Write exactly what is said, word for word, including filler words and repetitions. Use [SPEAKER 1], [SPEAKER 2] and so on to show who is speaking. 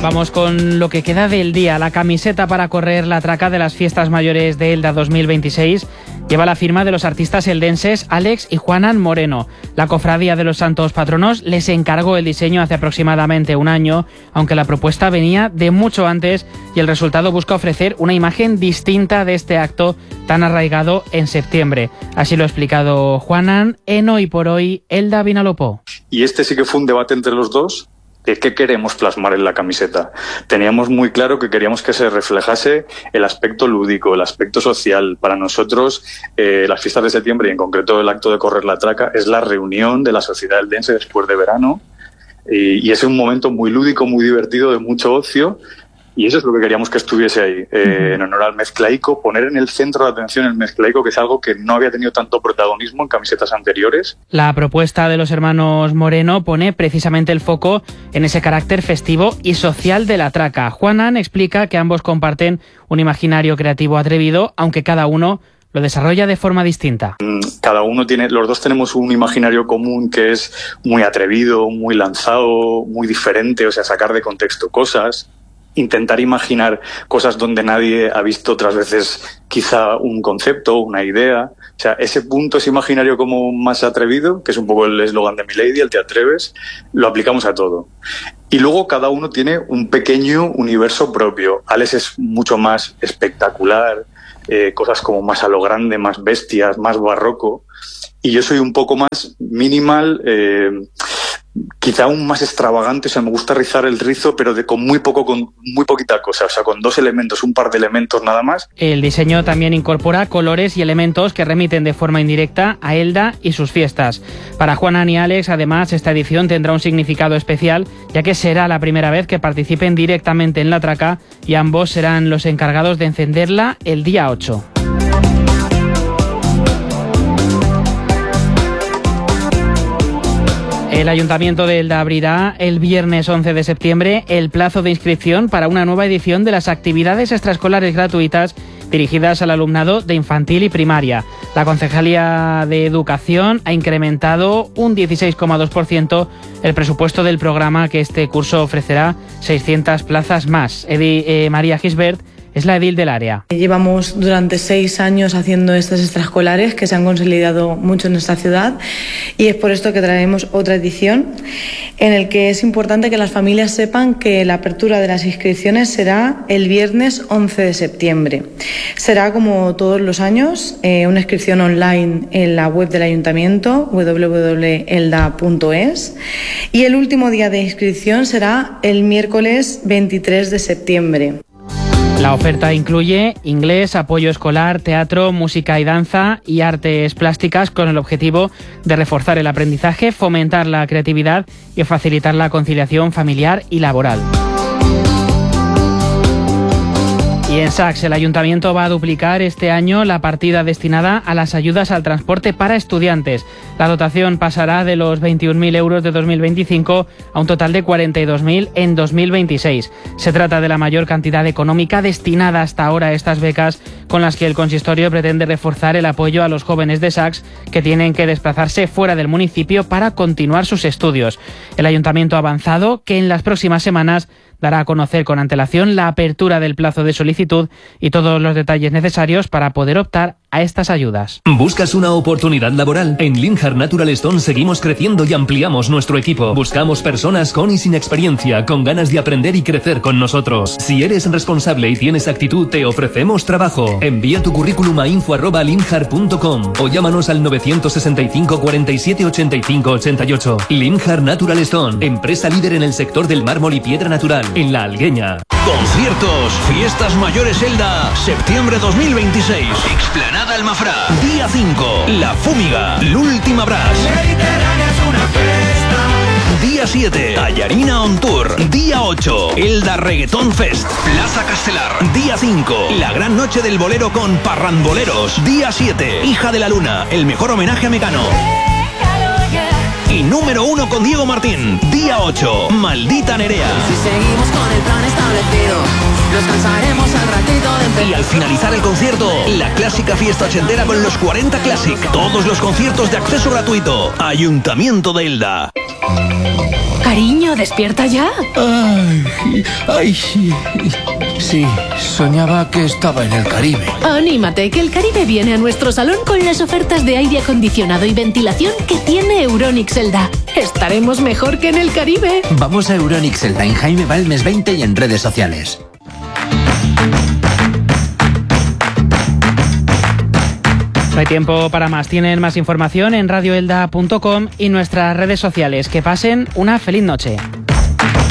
[SPEAKER 1] Vamos con lo que queda del día. La camiseta para correr la traca de las fiestas mayores de Elda dos mil veintiséis lleva la firma de los artistas eldenses Alex y Juanan Moreno. La Cofradía de los Santos Patronos les encargó el diseño hace aproximadamente un año, aunque la propuesta venía de mucho antes y el resultado busca ofrecer una imagen distinta de este acto tan arraigado en septiembre. Así lo ha explicado Juanan en Hoy por Hoy, Elda Vinalopó.
[SPEAKER 2] Y este sí que fue un debate entre los dos. ¿Qué queremos plasmar en la camiseta? Teníamos muy claro que queríamos que se reflejase el aspecto lúdico, el aspecto social. Para nosotros, eh, las fiestas de septiembre y en concreto el acto de correr la traca es la reunión de la sociedad eldense después de verano y, y es un momento muy lúdico, muy divertido, de mucho ocio. Y eso es lo que queríamos que estuviese ahí, eh, en honor al mezclaico, poner en el centro de atención el mezclaico, que es algo que no había tenido tanto protagonismo en camisetas anteriores.
[SPEAKER 1] La propuesta de los hermanos Moreno pone precisamente el foco en ese carácter festivo y social de la traca. Juanan explica que ambos comparten un imaginario creativo atrevido, aunque cada uno lo desarrolla de forma distinta.
[SPEAKER 2] Cada uno tiene, los dos tenemos un imaginario común que es muy atrevido, muy lanzado, muy diferente, o sea, sacar de contexto cosas. Intentar imaginar cosas donde nadie ha visto otras veces quizá un concepto, una idea. O sea, ese punto, ese imaginario como más atrevido, que es un poco el eslogan de Milady, el te atreves, lo aplicamos a todo. Y luego cada uno tiene un pequeño universo propio. Alex es mucho más espectacular, eh, cosas como más a lo grande, más bestias, más barroco. Y yo soy un poco más minimal, eh, quizá aún más extravagante, o sea, me gusta rizar el rizo, pero de con muy poco, con muy poquita cosa, o sea, con dos elementos, un par de elementos nada más.
[SPEAKER 1] El diseño también incorpora colores y elementos que remiten de forma indirecta a Elda y sus fiestas. Para Juanan y Alex, además, esta edición tendrá un significado especial, ya que será la primera vez que participen directamente en la traca y ambos serán los encargados de encenderla el día ocho. El Ayuntamiento de Elda abrirá el viernes once de septiembre el plazo de inscripción para una nueva edición de las actividades extraescolares gratuitas dirigidas al alumnado de infantil y primaria. La Concejalía de Educación ha incrementado un dieciséis coma dos por ciento el presupuesto del programa, que este curso ofrecerá seiscientas plazas más. Edi, eh, María Gisbert es la edil del área.
[SPEAKER 3] Llevamos durante seis años haciendo estas extraescolares que se han consolidado mucho en nuestra ciudad y es por esto que traemos otra edición en el que es importante que las familias sepan que la apertura de las inscripciones será el viernes once de septiembre. Será, como todos los años, eh, una inscripción online en la web del Ayuntamiento, doble u doble u doble punto elda punto es, y el último día de inscripción será el miércoles veintitrés de septiembre.
[SPEAKER 1] La oferta incluye inglés, apoyo escolar, teatro, música y danza y artes plásticas, con el objetivo de reforzar el aprendizaje, fomentar la creatividad y facilitar la conciliación familiar y laboral. Y en Sax, el Ayuntamiento va a duplicar este año la partida destinada a las ayudas al transporte para estudiantes. La dotación pasará de los veintiún mil euros de dos mil veinticinco a un total de cuarenta y dos mil en dos mil veintiséis. Se trata de la mayor cantidad económica destinada hasta ahora a estas becas, con las que el consistorio pretende reforzar el apoyo a los jóvenes de Sax que tienen que desplazarse fuera del municipio para continuar sus estudios. El Ayuntamiento ha avanzado que en las próximas semanas dará a conocer con antelación la apertura del plazo de solicitud y todos los detalles necesarios para poder optar a estas ayudas.
[SPEAKER 4] ¿Buscas una oportunidad laboral? En Linhart Natural Stone seguimos creciendo y ampliamos nuestro equipo. Buscamos personas con y sin experiencia, con ganas de aprender y crecer con nosotros. Si eres responsable y tienes actitud, te ofrecemos trabajo. Envía tu currículum a info arroba linhart punto com o llámanos al novecientos sesenta y cinco, cuarenta y siete, ochenta y cinco, ochenta y ocho. Linhart Natural Stone, empresa líder en el sector del mármol y piedra natural, en La Algueña.
[SPEAKER 5] Conciertos, Fiestas Mayores Elda, septiembre dos mil veintiséis. Explanada Almafrá. Día cinco, La Fúmiga, L'Última Brass. Mediterránea es una fiesta. Día siete, Tallarina on Tour. Día ocho, Elda Reggaeton Fest, Plaza Castelar. Día cinco, la gran noche del bolero con Parranboleros. Día siete, Hija de la Luna, el mejor homenaje a Mecano. Y número uno con Diego Martín. Día ocho, Maldita Nerea.
[SPEAKER 6] Si seguimos con el plan establecido, nos cansaremos al ratito de empezar.
[SPEAKER 5] Y al finalizar el concierto, la clásica fiesta ochentera con los cuarenta Classic. Todos los conciertos de acceso gratuito. Ayuntamiento de Elda.
[SPEAKER 6] Cariño,
[SPEAKER 7] Cariño, despierta ya.
[SPEAKER 8] Ay, ay, sí. Sí, soñaba que estaba en el Caribe.
[SPEAKER 7] Anímate, que el Caribe viene a nuestro salón con las ofertas de aire acondicionado y ventilación que tiene Euronics Elda. Estaremos mejor que en el Caribe.
[SPEAKER 9] Vamos a Euronics Elda en Jaime Balmes veinte y en redes sociales.
[SPEAKER 1] No hay tiempo para más. Tienen más información en radioelda punto com y nuestras redes sociales. Que pasen una feliz noche.